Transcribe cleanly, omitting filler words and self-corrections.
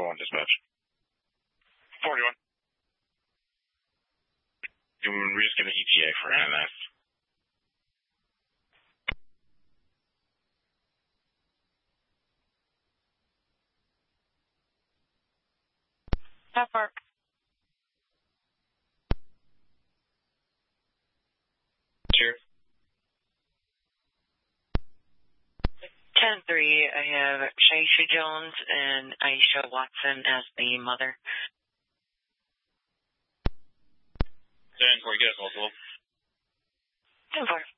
1 dispatch. 41. We just get an ETA for NS. South Park. Cheers. 10-3, I have Shaisha Jones and Aisha Watson as the mother. 10-4, get us multiple. 10-4.